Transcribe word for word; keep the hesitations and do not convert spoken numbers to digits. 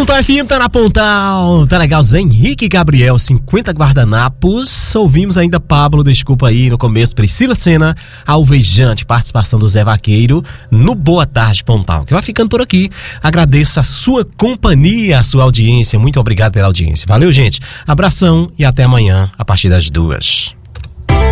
Pontal F M tá na Pontal, tá legal, Zé Henrique Gabriel, cinquenta guardanapos. Ouvimos ainda Pablo, desculpa aí no começo, Priscila Senna, Alvejante, participação do Zé Vaqueiro no Boa Tarde Pontal, que vai ficando por aqui. Agradeço a sua companhia, a sua audiência, muito obrigado pela audiência. Valeu, gente, abração e até amanhã a partir das duas.